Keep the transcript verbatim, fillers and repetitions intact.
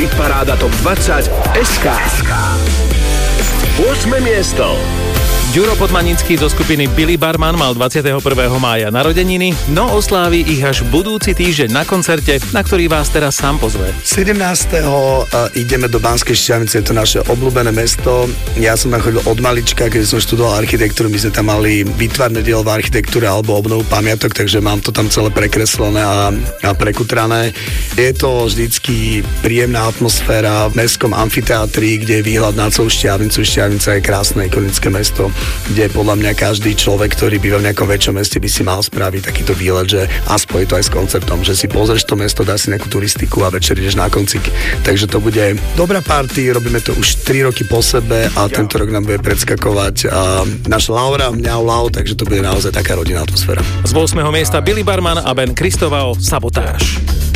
Hitparáda Top dvadsať es ká. ôsme miesto. Ďuro Podmaninský zo skupiny Billy Barman mal dvadsiateho prvého mája narodeniny, no oslávi ich až budúci týždeň na koncerte, na ktorý vás teraz sám pozve. sedemnásteho ideme do Banskej Štiavnice, je to naše obľúbené mesto. Ja som tam chodil od malička, keď som študoval architektúru, my sme tam mali výtvarné dielo v architektúre alebo obnovu pamiatok, takže mám to tam celé prekreslené a, a prekutrané. Je to vždycky príjemná atmosféra v mestskom amfiteátri, kde je výhľad na celú Štiavnicu. Štiavnica je krásne, ikonické mesto, kde podľa mňa každý človek, ktorý býva v nejakom väčšom meste, by si mal spraviť takýto výlet, že aspoň je to aj s koncertom, že si pozrieš to mesto, dá si nejakú turistiku a večer ideš na koncík. Takže to bude dobrá party, robíme to už tri roky po sebe a tento rok nám bude predskakovať a naša Laura, mňau Lau, takže to bude naozaj taká rodinná atmosféra. Z ôsmeho miesta Billy Barman a Ben Kristovao Sabotáž.